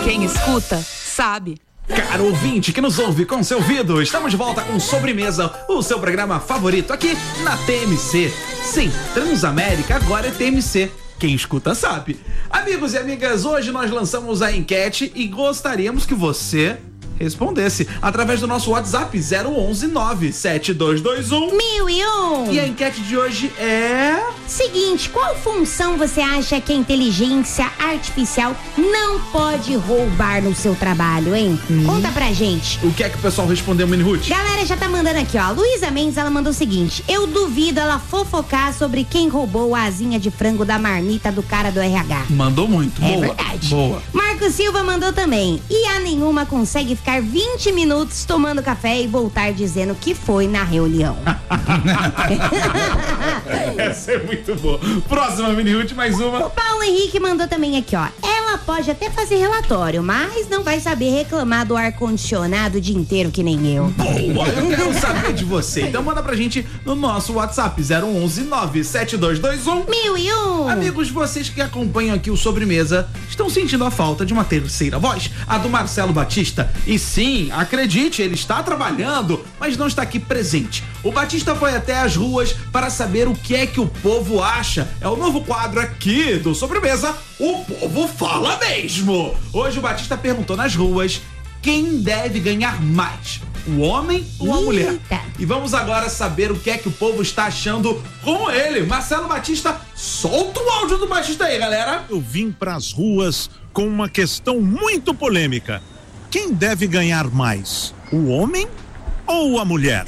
Quem escuta, sabe. Caro ouvinte que nos ouve com seu ouvido, estamos de volta com Sobremesa, o seu programa favorito aqui na TMC. Sim, Transamérica agora é TMC. Quem escuta sabe. Amigos e amigas, hoje nós lançamos a enquete e gostaríamos que você respondesse através do nosso WhatsApp 011 97221 1001. E a enquete de hoje é... Seguinte, qual função você acha que a inteligência artificial não pode roubar no seu trabalho, hein? Conta pra gente. O que é que o pessoal respondeu, Mini Ruth? Galera já tá mandando aqui, ó. A Luísa Mendes, ela mandou o seguinte: eu duvido ela fofocar sobre quem roubou a asinha de frango da marmita do cara do RH. Mandou muito. É boa, verdade. Boa. Marcos Silva mandou também. E a nenhuma consegue ficar 20 minutos tomando café e voltar dizendo que foi na reunião. Essa é muito boa. Próxima, Mini Ruth, mais uma. O Paulo Henrique mandou também aqui, ó. Ela pode até fazer relatório, mas não vai saber reclamar do ar-condicionado o dia inteiro que nem eu. Boa, eu quero saber de você. Então manda pra gente no nosso WhatsApp 011 97221 1001. Amigos, vocês que acompanham aqui o Sobremesa estão sentindo a falta de uma terceira voz, a do Marcelo Batista. E sim, acredite, ele está trabalhando, mas não está aqui presente. O Batista foi até as ruas para saber o que é que o povo acha. É o novo quadro aqui do Sobremesa, O Povo Fala Mesmo. Hoje o Batista perguntou nas ruas quem deve ganhar mais, o homem ou a mulher? E vamos agora saber o que é que o povo está achando com ele. Marcelo Batista, solta o áudio do Batista aí, galera. Eu vim pras ruas com uma questão muito polêmica. Quem deve ganhar mais, o homem ou a mulher?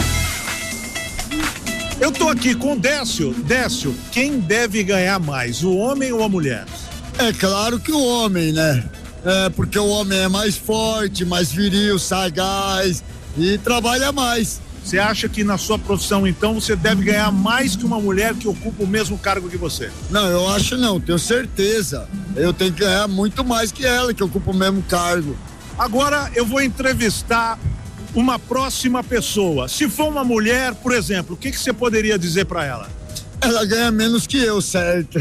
Eu tô aqui com o Décio. Décio, quem deve ganhar mais, o homem ou a mulher? É claro que o homem, né? É, porque o homem é mais forte, mais viril, sagaz e trabalha mais. Você acha que na sua profissão, então, você deve ganhar mais que uma mulher que ocupa o mesmo cargo que você? Não, eu acho não, tenho certeza. Eu tenho que ganhar muito mais que ela, que ocupa o mesmo cargo. Agora eu vou entrevistar uma próxima pessoa. Se for uma mulher, por exemplo, o que você poderia dizer pra ela? Ela ganha menos que eu, certo?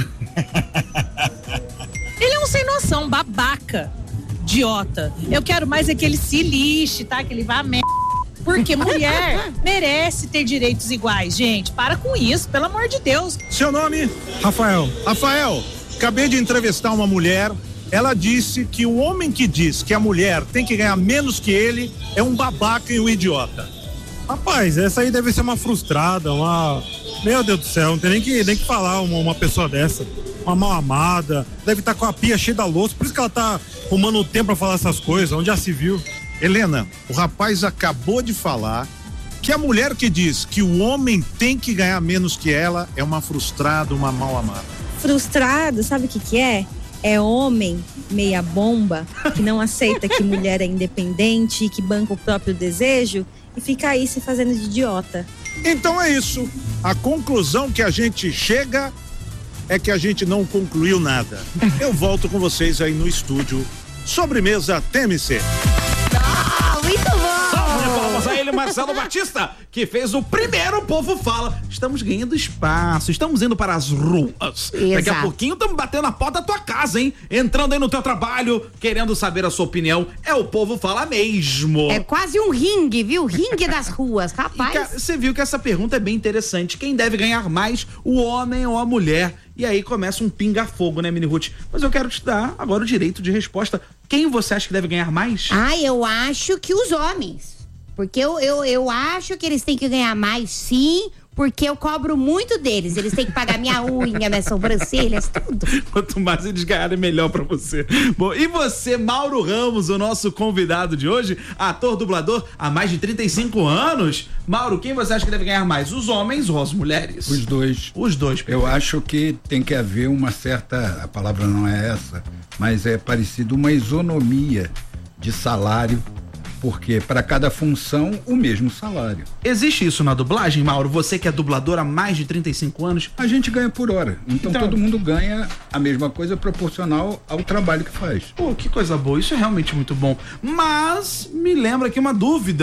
Ele é um sem noção, babaca, idiota. Eu quero mais é que ele se lixe, tá? Que ele vá a merda. Porque mulher merece ter direitos iguais, gente. Para com isso, pelo amor de Deus. Seu nome? Rafael. Rafael, acabei de entrevistar uma mulher. Ela disse que o homem que diz que a mulher tem que ganhar menos que ele é um babaca e um idiota. Rapaz, essa aí deve ser uma frustrada, Meu Deus do céu, não tem nem que falar uma pessoa dessa. Uma mal amada, deve estar com a pia cheia da louça, por isso que ela tá arrumando o tempo pra falar essas coisas, onde já se viu. Helena, o rapaz acabou de falar que a mulher que diz que o homem tem que ganhar menos que ela é uma frustrada, uma mal amada. Frustrado, sabe o que é? É homem meia bomba, que não aceita que mulher é independente, que banca o próprio desejo e fica aí se fazendo de idiota. Então é isso. A conclusão que a gente chega é que a gente não concluiu nada. Eu volto com vocês aí no estúdio. Sobremesa TMC. Muito bom! Salve de palmas a ele, Marcelo Batista, que fez o primeiro Povo Fala. Estamos ganhando espaço, estamos indo para as ruas. Exato. Daqui a pouquinho estamos batendo na porta da tua casa, hein? Entrando aí no teu trabalho, querendo saber a sua opinião. É o Povo Fala Mesmo. É quase um ringue, viu? Ringue das ruas, rapaz. Cara, você viu que essa pergunta é bem interessante. Quem deve ganhar mais, o homem ou a mulher? E aí começa um pinga-fogo, né, Mini Ruth? Mas eu quero te dar agora o direito de resposta. Quem você acha que deve ganhar mais? Eu acho que os homens. Porque eu acho que eles têm que ganhar mais, sim, porque eu cobro muito deles. Eles têm que pagar minha unha, minhas sobrancelhas, tudo. Quanto mais eles ganharem, melhor pra você. Bom, e você, Mauro Ramos, o nosso convidado de hoje, ator, dublador há mais de 35 anos. Mauro, quem você acha que deve ganhar mais? Os homens ou as mulheres? Os dois. Os dois. Eu acho que tem que haver uma certa, a palavra não é essa, mas é parecido uma isonomia de salário, porque para cada função o mesmo salário. Existe isso na dublagem, Mauro? Você que é dublador há mais de 35 anos? A gente ganha por hora, então todo mundo ganha a mesma coisa proporcional ao trabalho que faz. Pô, que coisa boa, isso é realmente muito bom. Mas me lembra aqui uma dúvida.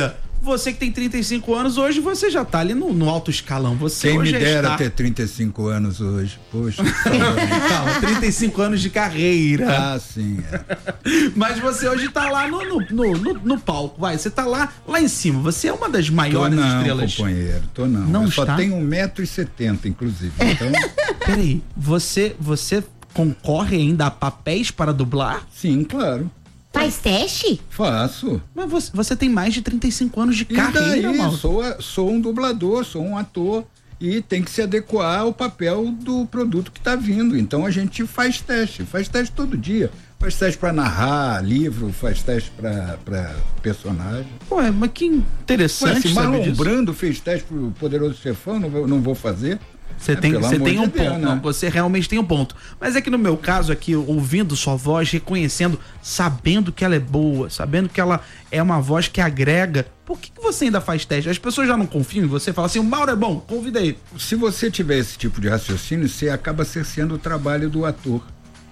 você que tem 35 anos, hoje você já tá ali no alto escalão. Você Quem hoje me dera está... ter 35 anos hoje. Poxa. Calma, 35 anos de carreira. Ah, sim. Mas você hoje tá lá no palco, vai. Você tá lá em cima. Você é uma das maiores estrelas. Companheiro, tô não. Não eu está? só tenho 1,70 m, inclusive. Então... Peraí, você concorre ainda a papéis para dublar? Sim, claro. Faz teste? Faço. Mas você tem mais de 35 anos de carreira, daí, Mauro. Sou um dublador, sou um ator e tem que se adequar ao papel do produto que está vindo. Então a gente faz teste todo dia. Faz teste para narrar livro, faz teste para personagem. Ué, mas que interessante. Se Marlon Brando fez teste pro Poderoso Chefão, não vou fazer. Você tem um ponto, né? não, você realmente tem um ponto. Mas é que no meu caso aqui, ouvindo sua voz, reconhecendo, sabendo que ela é boa, sabendo que ela é uma voz que agrega, por que você ainda faz teste? As pessoas já não confiam em você, falam assim, o Mauro é bom, convida aí. Se você tiver esse tipo de raciocínio, você acaba cerceando o trabalho do ator.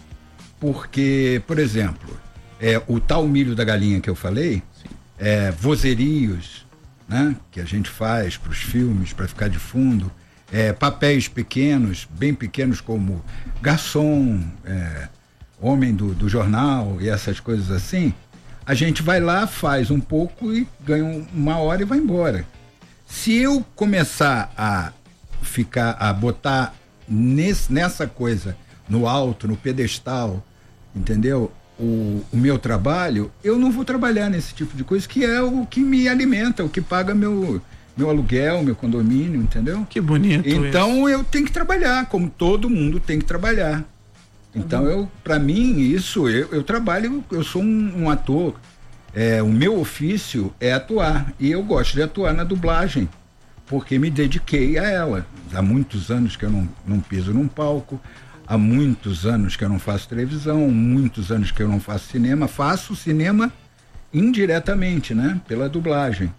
Porque, por exemplo, o tal milho da galinha que eu falei, vozerios, né, que a gente faz para os filmes, para ficar de fundo, papéis pequenos, bem pequenos, como garçom, homem do jornal e essas coisas assim, a gente vai lá, faz um pouco e ganha uma hora e vai embora. Se eu começar a botar nessa coisa, no alto, no pedestal, entendeu? O meu trabalho, eu não vou trabalhar nesse tipo de coisa, que é o que me alimenta, o que paga meu aluguel, meu condomínio, entendeu? Que bonito. Então eu tenho que trabalhar, como todo mundo tem que trabalhar. Então para mim, eu trabalho, eu sou um ator, o meu ofício é atuar, e eu gosto de atuar na dublagem, porque me dediquei a ela. Há muitos anos que eu não piso num palco, há muitos anos que eu não faço televisão, muitos anos que eu não faço cinema. Faço cinema indiretamente, né? Pela dublagem.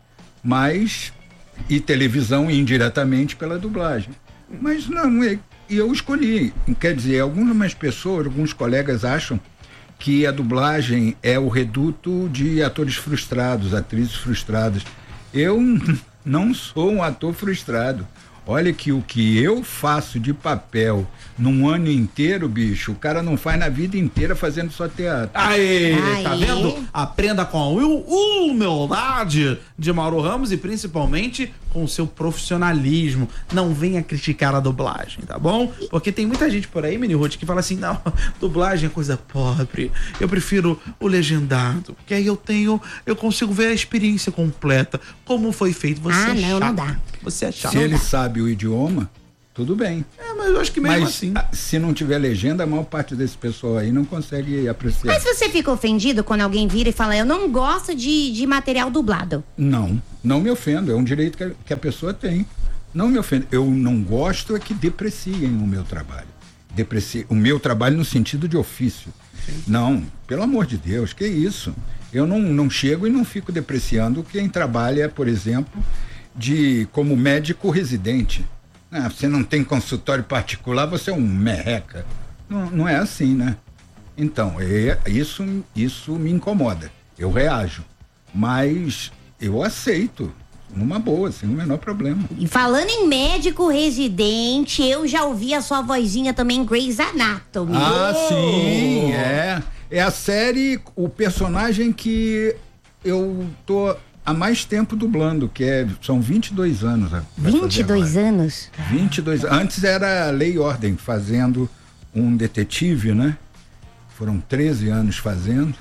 E televisão indiretamente pela dublagem. Mas não, eu escolhi. Quer dizer, algumas pessoas, alguns colegas acham que a dublagem é o reduto de atores frustrados, atrizes frustradas. Eu não sou um ator frustrado. Olha que o que eu faço de papel num ano inteiro, bicho, o cara não faz na vida inteira fazendo só teatro. Aê, tá vendo? Aprenda com a humildade de Mauro Ramos e principalmente com o seu profissionalismo. Não venha criticar a dublagem, tá bom? Porque tem muita gente por aí, Mini Ruth, que fala assim, não, dublagem é coisa pobre, eu prefiro o legendado, porque aí eu consigo ver a experiência completa, como foi feito. Você é chato. Não dá. Você é chato. Se ele sabe o idioma, tudo bem. Mas eu acho que mesmo assim. Se não tiver legenda, a maior parte desse pessoal aí não consegue apreciar. Mas você fica ofendido quando alguém vira e fala, eu não gosto de material dublado? Não me ofendo, é um direito que a pessoa tem. Não me ofendo. Eu não gosto é que depreciem o meu trabalho. O meu trabalho no sentido de ofício. Sim. Não, pelo amor de Deus, que isso? Eu não chego e não fico depreciando quem trabalha, por exemplo, como médico residente. Você não tem consultório particular, você é um merreca. Não é assim, né? Então, isso me incomoda. Eu reajo. Mas eu aceito, numa boa, sem o menor problema. E falando em médico residente, eu já ouvi a sua vozinha também em Grey's Anatomy. Sim, é a série, o personagem que eu tô há mais tempo dublando, são 22 anos. 22 anos? 22 anos. Antes era Lei e Ordem, fazendo um detetive, né? Foram 13 anos fazendo,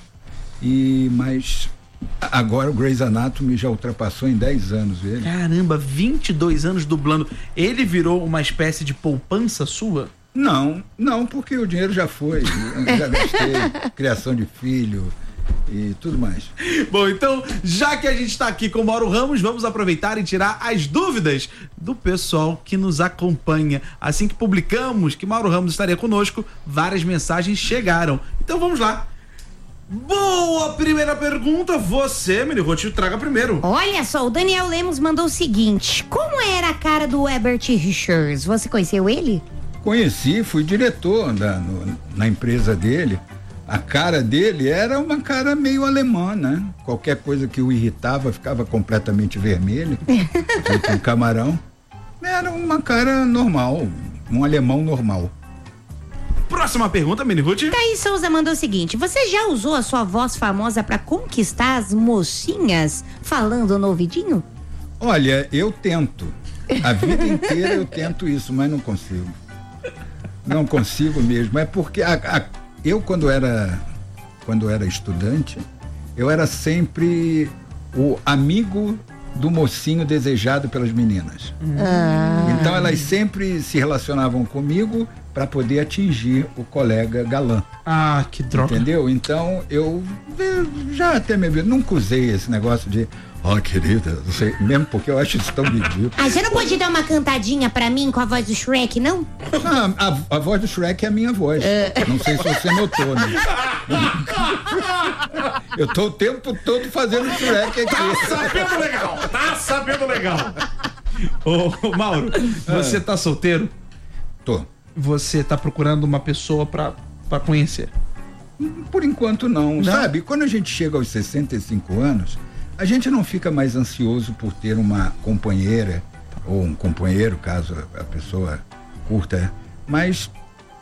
mas agora o Grey's Anatomy já ultrapassou em 10 anos ele. Caramba, 22 anos dublando. Ele virou uma espécie de poupança sua? Não, porque o dinheiro já foi. Já gastei, criação de filho e tudo mais. Bom, então, já que a gente está aqui com o Mauro Ramos, vamos aproveitar e tirar as dúvidas do pessoal que nos acompanha. Assim que publicamos que Mauro Ramos estaria conosco, várias mensagens chegaram. Então vamos lá. Boa primeira pergunta, você, Mini Ruth, traga primeiro. Olha só, o Daniel Lemos mandou o seguinte: como era a cara do Herbert Richards? Você conheceu ele? Conheci, fui diretor na empresa dele A cara dele era uma cara meio alemã, né? Qualquer coisa que o irritava ficava completamente vermelho, feito um camarão. Era uma cara normal, um alemão normal. Próxima pergunta, Mini Ruth. Thaís Souza mandou o seguinte: você já usou a sua voz famosa pra conquistar as mocinhas falando no ouvidinho? Olha, eu tento. A vida inteira eu tento isso, mas não consigo. Não consigo mesmo. É porque eu, quando era estudante, eu era sempre o amigo do mocinho desejado pelas meninas. Então elas sempre se relacionavam comigo para poder atingir o colega galã. Ah, que droga. Entendeu? Então eu já até nunca usei esse negócio de querida, não sei, mesmo porque eu acho isso tão ridículo. Você não pode dar uma cantadinha pra mim com a voz do Shrek, não? A voz do Shrek é a minha voz. Não sei se você notou, né? Eu tô o tempo todo fazendo Shrek aqui. Tá sabendo legal. Ô, Mauro, você tá solteiro? Tô. Você tá procurando uma pessoa pra conhecer? Por enquanto não. Sabe, quando a gente chega aos 65 anos, a gente não fica mais ansioso por ter uma companheira ou um companheiro, caso a pessoa curta, mas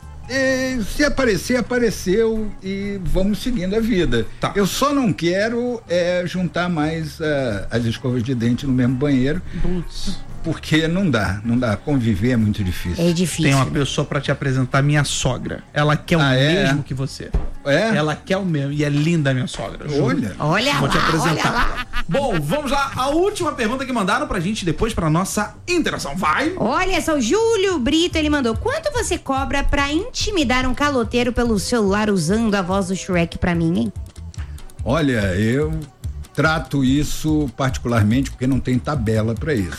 se aparecer, apareceu e vamos seguindo a vida. Tá. Eu só não quero juntar mais as escovas de dente no mesmo banheiro. Putz. Porque não dá, conviver é muito difícil. É difícil. Tem uma pessoa pra te apresentar, minha sogra. Ela quer o mesmo que você. É? Ela quer o mesmo, e é linda, minha sogra. Juro. Olha Vou te lá, apresentar. olha lá. Bom, vamos lá. A última pergunta que mandaram pra gente depois pra nossa interação. Vai! Olha só, o Júlio Brito, ele mandou: quanto você cobra pra intimidar um caloteiro pelo celular usando a voz do Shrek pra mim, hein? Olha, eu trato isso particularmente porque não tem tabela para isso.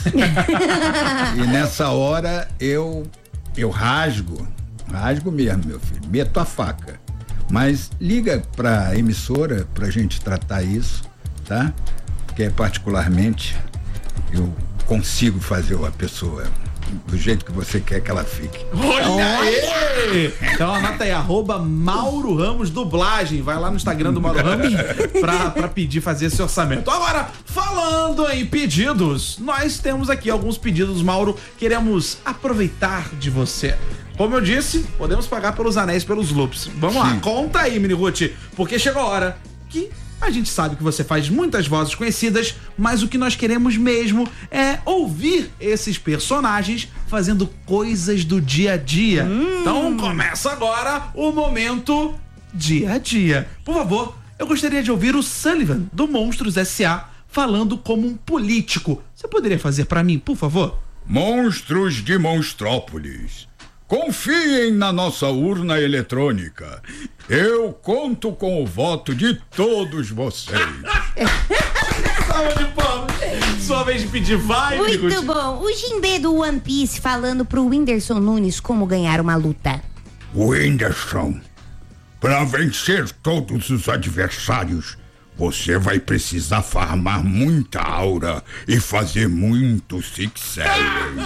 E nessa hora eu rasgo mesmo, meu filho, meto a faca. Mas liga pra emissora pra gente tratar isso, tá? Porque particularmente eu consigo fazer a pessoa do jeito que você quer que ela fique. Olha aí! Então anota aí, @Mauro Ramos Dublagem. Vai lá no Instagram do Mauro Ramos pra pedir, fazer esse orçamento. Agora, falando em pedidos, nós temos aqui alguns pedidos, Mauro. Queremos aproveitar de você. Como eu disse, podemos pagar pelos anéis, pelos loops. Vamos lá, conta aí, Mini Ruth, porque chegou a hora que a gente sabe que você faz muitas vozes conhecidas, mas o que nós queremos mesmo é ouvir esses personagens fazendo coisas do dia a dia. Então começa agora o momento dia a dia. Por favor, eu gostaria de ouvir o Sullivan do Monstros S.A. falando como um político. Você poderia fazer pra mim, por favor? Monstros de Monstrópolis, confiem na nossa urna eletrônica. Eu conto com o voto de todos vocês. Salva de palmas. Sua vez de pedir, vai, Muito Mini Ruth. bom. O Jinbe do One Piece falando pro Whindersson Nunes como ganhar uma luta. Whindersson, para vencer todos os adversários, você vai precisar farmar muita aura e fazer muito six-selling.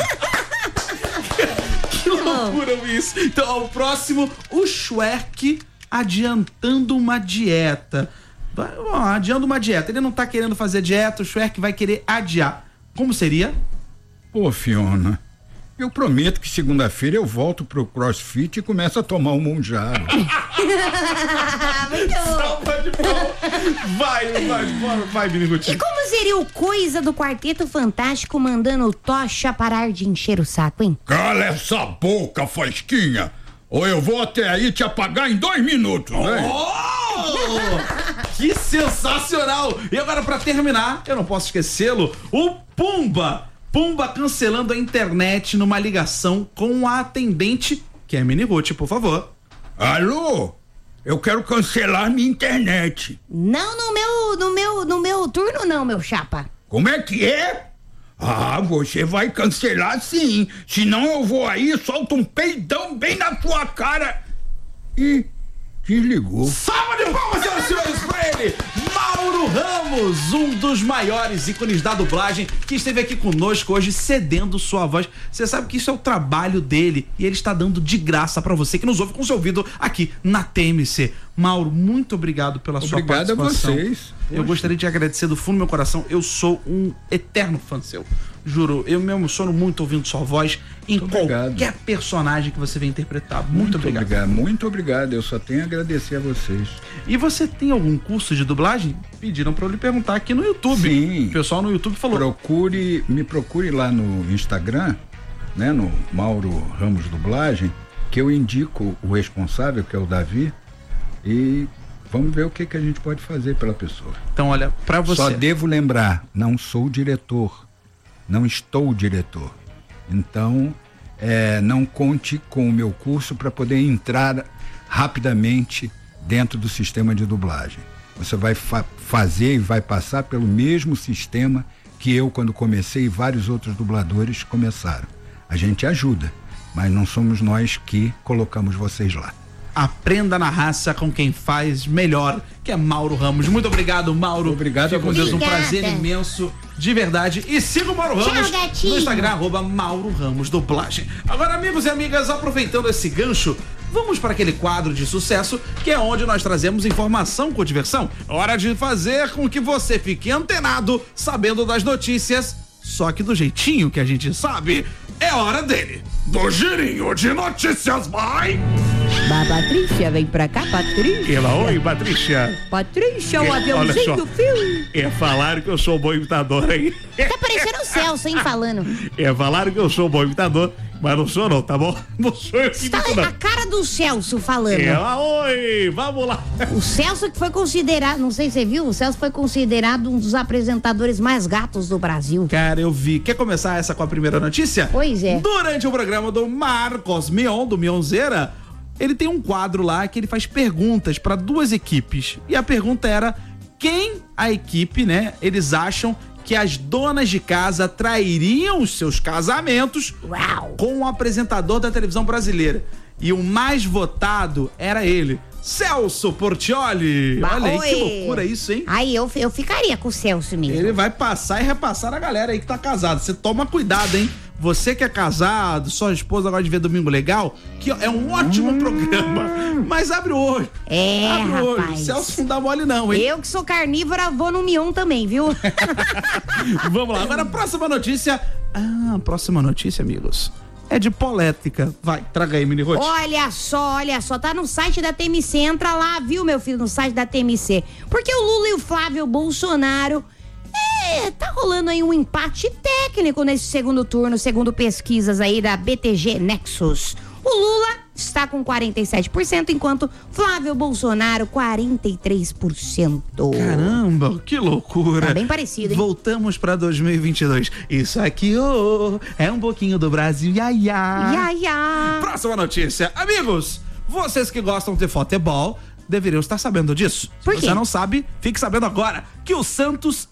Que loucura isso. Então, o próximo, o Shrek adiantando uma dieta. Adiando uma dieta. Ele não tá querendo fazer dieta, o Shrek vai querer adiar. Como seria? Pô, Fiona, eu prometo que segunda-feira eu volto pro CrossFit e começo a tomar um monjaro. Salva de palmas. Vai, Mini Ruth. E como seria o Coisa do Quarteto Fantástico mandando o Tocha parar de encher o saco, hein? Cala essa boca, Fasquinha, ou eu vou até aí te apagar em 2 minutos, né? Que sensacional! E agora, pra terminar, eu não posso esquecê-lo, o Pumba cancelando a internet numa ligação com a atendente, que é a Mini Ruth, por favor. Alô? Eu quero cancelar minha internet. Não no meu turno não, meu chapa. Como é que é? Você vai cancelar sim, senão eu vou aí, solto um peidão bem na tua cara e desligou. Salva de palmas, senhoras e senhores, pra ele, Mauro Ramos, um dos maiores ícones da dublagem, que esteve aqui conosco hoje cedendo sua voz. Você sabe que isso é o trabalho dele e ele está dando de graça pra você que nos ouve com seu ouvido aqui na TMC. Mauro, muito obrigado pela sua participação. Obrigado a vocês. Eu gostaria de agradecer do fundo do meu coração. Eu sou um eterno fã seu. Juro, eu me emociono muito ouvindo sua voz em qualquer personagem que você vem interpretar. Muito obrigado. Muito obrigado. Eu só tenho a agradecer a vocês. E você tem algum curso de dublagem? Pediram pra eu lhe perguntar aqui no YouTube. Sim. O pessoal no YouTube falou. Me procure lá no Instagram, né? No Mauro Ramos Dublagem, que eu indico o responsável, que é o Davi, e vamos ver o que a gente pode fazer pela pessoa. Então, olha, pra você. Só devo lembrar, não sou diretor, não estou diretor. Então, não conte com o meu curso para poder entrar rapidamente dentro do sistema de dublagem. Você vai fazer e vai passar pelo mesmo sistema que eu, quando comecei, e vários outros dubladores começaram. A gente ajuda, mas não somos nós que colocamos vocês lá. Aprenda na raça com quem faz melhor, que é Mauro Ramos. Muito obrigado, Mauro. Obrigado a com Deus, um prazer imenso, de verdade. E siga o Mauro Ramos no Instagram, @Mauro Ramos Dublagem. Agora, amigos e amigas, aproveitando esse gancho, vamos para aquele quadro de sucesso, que é onde nós trazemos informação com diversão. Hora de fazer com que você fique antenado, sabendo das notícias, só que do jeitinho que a gente sabe. É hora dele, do girinho de notícias, vai! Patrícia, vem pra cá, Patrícia. Oi, Patrícia. Patrícia, o aviãozinho do filme. Falaram que eu sou um bom imitador aí. Tá parecendo o Celso, hein, falando. Falaram que eu sou um bom imitador, mas não sou não, tá bom? Não sou eu que imito, não. A cara do Celso falando. Oi, vamos lá. O Celso que foi considerado, não sei se você viu, o Celso foi considerado um dos apresentadores mais gatos do Brasil. Cara, eu vi. Quer começar essa com a primeira notícia? Pois é. Durante o programa do Marcos Mion, do Mionzeira, ele tem um quadro lá que ele faz perguntas para duas equipes. E a pergunta era: quem a equipe, né, eles acham que as donas de casa trairiam os seus casamentos com o apresentador da televisão brasileira? E o mais votado era ele, Celso Portiolli. Olha aí, que loucura isso, hein? Aí eu ficaria com o Celso mesmo. Ele vai passar e repassar a galera aí que tá casada. Você toma cuidado, hein? Você que é casado, sua esposa gosta de ver Domingo Legal, que é um ótimo programa, mas abre o olho. Abre o olho. Celso não dá mole não, hein? Eu que sou carnívora vou no Mion também, viu? Vamos lá, agora a próxima notícia. Próxima notícia, amigos, é de política. Vai, traga aí, Mini Rote. Olha só, tá no site da TMC, entra lá, viu, meu filho, no site da TMC. Porque o Lula e o Flávio Bolsonaro, tá rolando aí um empate técnico nesse segundo turno, segundo pesquisas aí da BTG Nexus. O Lula está com 47%, enquanto Flávio Bolsonaro 43%. Caramba, que loucura. Tá bem parecido, hein? Voltamos pra 2022. Isso aqui, é um pouquinho do Brasil, ia. Próxima notícia. Amigos, vocês que gostam de futebol deveriam estar sabendo disso. Por quê? Se você não sabe, fique sabendo agora que o Santos,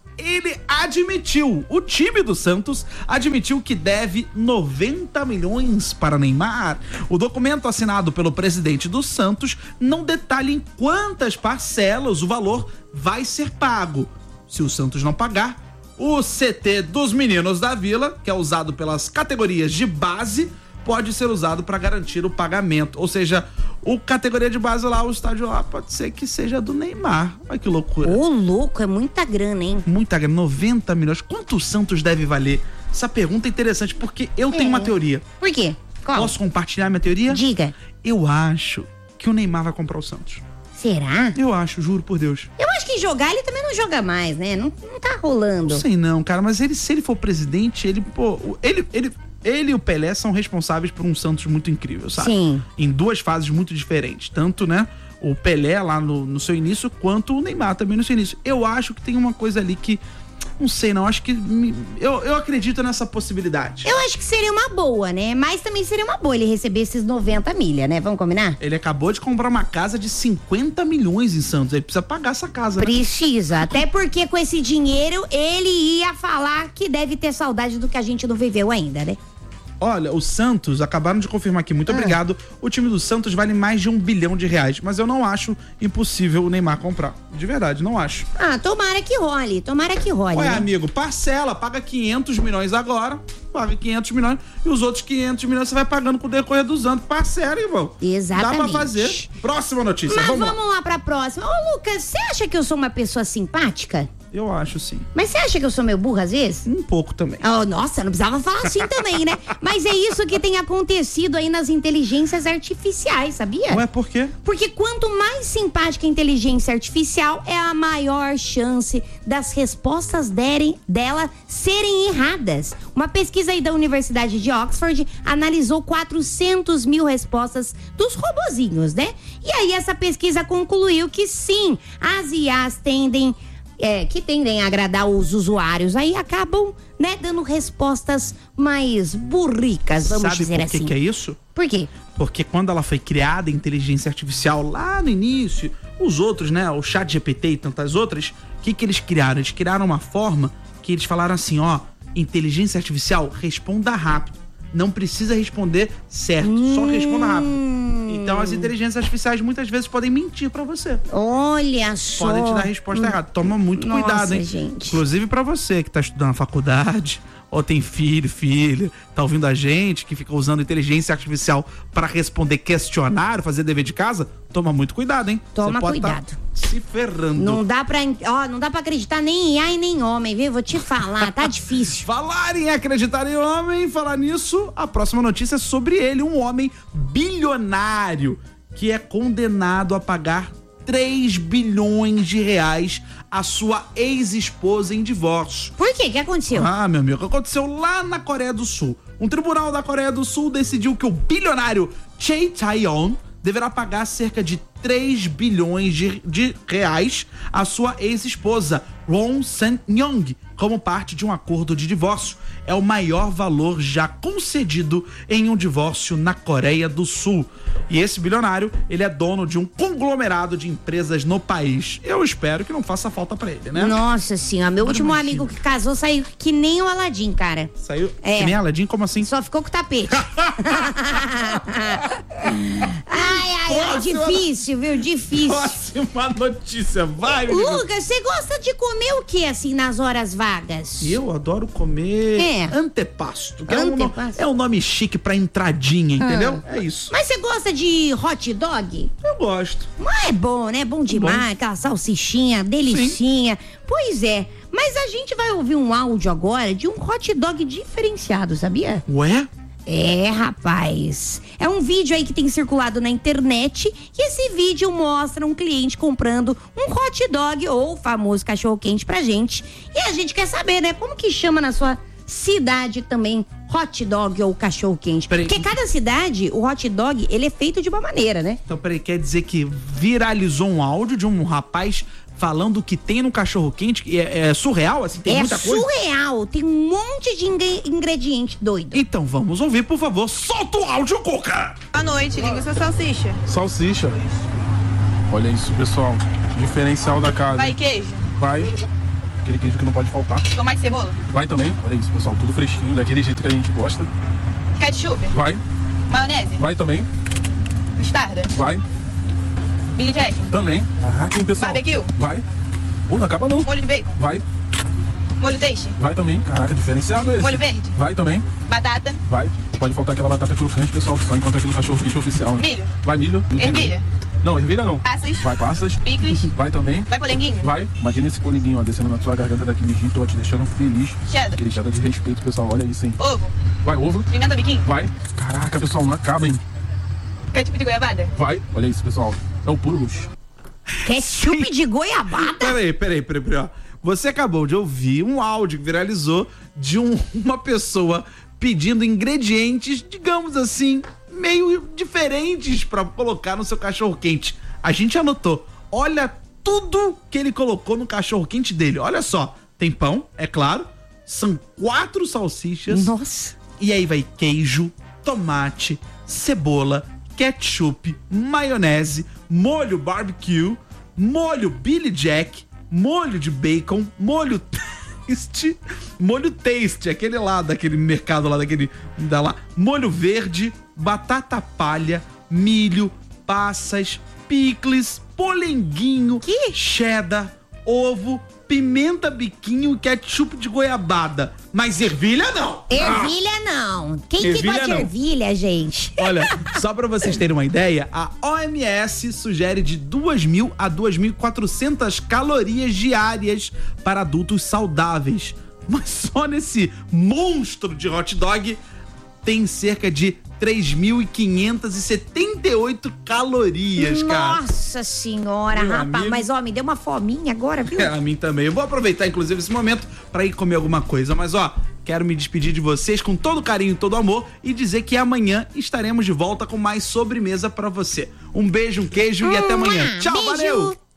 o time do Santos admitiu que deve 90 milhões para Neymar. O documento assinado pelo presidente do Santos não detalha em quantas parcelas o valor vai ser pago. Se o Santos não pagar, o CT dos Meninos da Vila, que é usado pelas categorias de base, pode ser usado para garantir o pagamento. Ou seja, o categoria de base lá, o estádio lá, pode ser que seja do Neymar. Olha que loucura. Ô, louco, é muita grana, hein? Muita grana, 90 milhões. Quanto o Santos deve valer? Essa pergunta é interessante porque eu tenho uma teoria. Por quê? Qual? Posso compartilhar minha teoria? Diga. Eu acho que o Neymar vai comprar o Santos. Será? Eu acho, juro por Deus. Eu acho que jogar ele também não joga mais, né? Não tá rolando. Não sei não, cara, mas se ele for presidente, ele e o Pelé são responsáveis por um Santos muito incrível, sabe? Sim. Em duas fases muito diferentes. Tanto, né, o Pelé lá no seu início, quanto o Neymar também no seu início. Eu acho que tem uma coisa ali que... Não sei, não. Acho que... Eu acredito nessa possibilidade. Eu acho que seria uma boa, né? Mas também seria uma boa ele receber esses 90 milha, né? Vamos combinar? Ele acabou de comprar uma casa de 50 milhões em Santos. Ele precisa pagar essa casa, né? Precisa. Até porque com esse dinheiro, ele ia falar que deve ter saudade do que a gente não viveu ainda, né? Olha, o Santos, acabaram de confirmar aqui, muito obrigado. O time do Santos vale mais de R$1 bilhão, mas eu não acho impossível o Neymar comprar. De verdade, não acho. Tomara que role, Ué, né? amigo, parcela, paga 500 milhões agora, paga 500 milhões e os outros 500 milhões você vai pagando com o decorrer dos anos. Parceiro, irmão. Exatamente. Dá pra fazer. Próxima notícia, Mas vamos vamos lá pra próxima. Ô, Lucas, você acha que eu sou uma pessoa simpática? Eu acho, sim. Mas você acha que eu sou meio burra às vezes? Um pouco também. Oh, nossa, não precisava falar assim também, né? Mas é isso que tem acontecido aí nas inteligências artificiais, sabia? Ué, por quê? Porque quanto mais simpática a inteligência artificial, é a maior chance das respostas dela serem erradas. Uma pesquisa aí da Universidade de Oxford analisou 400 mil respostas dos robozinhos, né? E aí essa pesquisa concluiu que sim, as IAs tendem a agradar os usuários, aí acabam, né, dando respostas mais burricas, vamos dizer assim. Sabe por que é isso? Por quê? Porque quando ela foi criada, a inteligência artificial, lá no início, os outros, né, o ChatGPT e tantas outras, o que eles criaram? Eles criaram uma forma que eles falaram assim, ó, inteligência artificial, responda rápido. Não precisa responder certo, só responda rápido. Então as inteligências artificiais muitas vezes podem mentir pra você. Olha só. Podem te dar a resposta errada. Toma muito cuidado, hein? Gente. Inclusive pra você que tá estudando na faculdade, ou tem filha, tá ouvindo a gente, que fica usando inteligência artificial pra responder questionário, fazer dever de casa, toma muito cuidado, hein? Toma você pode cuidado. Tá se ferrando. Não dá pra acreditar nem em IA e nem em homem, viu? Vou te falar, tá difícil. Falar em acreditar em homem, falar nisso, a próxima notícia é sobre ele, um homem bilionário que é condenado a pagar 3 bilhões de reais à sua ex-esposa em divórcio. Por quê? O que aconteceu? Ah, meu amigo, aconteceu lá na Coreia do Sul. Um tribunal da Coreia do Sul decidiu que o bilionário Chae Tae-yeon deverá pagar cerca de 3 bilhões de reais à sua ex-esposa, Ron San-young, como parte de um acordo de divórcio. É o maior valor já concedido em um divórcio na Coreia do Sul. E esse bilionário, ele é dono de um conglomerado de empresas no país. Eu espero que não faça falta pra ele, né? Nossa senhora, meu último amigo que casou saiu que nem o Aladim, cara. Saiu que nem Aladim? Como assim? Só ficou com o tapete. Ai, difícil, viu? Difícil. Próxima notícia, vai, Lucas, você gosta de comer o que, assim, nas horas vagas? Eu adoro comer antepasto. Que é um nome chique pra entradinha, entendeu? É isso. Mas você gosta de hot dog? Eu gosto. Mas é bom, né? Bom demais, aquela salsichinha, delicinha. Sim. Pois é. Mas a gente vai ouvir um áudio agora de um hot dog diferenciado, sabia? Ué? É, rapaz. É um vídeo aí que tem circulado na internet e esse vídeo mostra um cliente comprando um hot dog ou o famoso cachorro-quente pra gente. E a gente quer saber, né? Como que chama na sua cidade também hot dog ou cachorro-quente? Porque cada cidade, o hot dog, ele é feito de uma maneira, né? Então, peraí, quer dizer que viralizou um áudio de um rapaz falando o que tem no cachorro-quente? É surreal, assim? Tem muita coisa? É surreal, tem um monte de ingrediente doido. Então vamos ouvir, por favor. Solta o áudio, Cuca! Boa noite, liga sua salsicha. Salsicha. Olha isso, pessoal. Diferencial da casa. Vai queijo? Vai. Aquele queijo que não pode faltar. Tomate e cebola? Vai também. Olha isso, pessoal. Tudo fresquinho, daquele jeito que a gente gosta. Ketchup? Vai. Maionese? Vai também. Mostarda? Vai. Billy Jack? Também. Hein, pessoal? Barbecue? Vai. Não acaba não. Molho de bacon? Vai. Molho peixe? Vai também. Caraca, diferenciado esse. Molho verde? Vai também. Batata? Vai. Pode faltar aquela batata crocante, pessoal, que só encontra aqui no cachorro-quente oficial. Né? Milho? Vai milho. Ervilha? Não, ervilha não. Passas? Vai passas. Picles? Vai também. Vai polenguinho? Vai. Imagina esse polenguinho, ó, descendo na sua garganta daquele jeito, ó, te deixando feliz. Cheddar? Aquele cheddar de respeito, pessoal, olha isso, hein. Ovo? Vai, ovo. Pimenta biquinho? Vai. Caraca, pessoal, não acaba, hein. Ketchup de goiabada? Vai. Olha isso, pessoal. É o puro luxo. Ketchup de goiabada? Peraí, ó. Você acabou de ouvir um áudio que viralizou de uma pessoa pedindo ingredientes, digamos assim, meio diferentes pra colocar no seu cachorro-quente. A gente anotou. Olha tudo que ele colocou no cachorro-quente dele. Olha só. Tem pão, é claro. São 4 salsichas. Nossa. E aí vai queijo, tomate, cebola, ketchup, maionese, molho barbecue, molho Billy Jack, molho de bacon, molho taste, aquele lá, daquele mercado lá, molho verde, batata palha, milho, passas, picles, polenguinho, cheddar, ovo, pimenta biquinho e ketchup de goiabada. Mas ervilha não. Ervilha não. Quem que Ervilha gosta de não. ervilha, gente? Olha, só pra vocês terem uma ideia, a OMS sugere de 2.000 a 2.400 calorias diárias para adultos saudáveis. Mas só nesse monstro de hot dog tem cerca de 3.578 calorias, cara. Nossa senhora, Meu rapaz. amigo. Mas, ó, me deu uma fominha agora, viu? É, a mim também. Eu vou aproveitar, inclusive, esse momento pra ir comer alguma coisa. Mas, ó, quero me despedir de vocês com todo carinho e todo amor e dizer que amanhã estaremos de volta com mais sobremesa pra você. Um beijo, um queijo e até amanhã. Tchau, Beijo. valeu!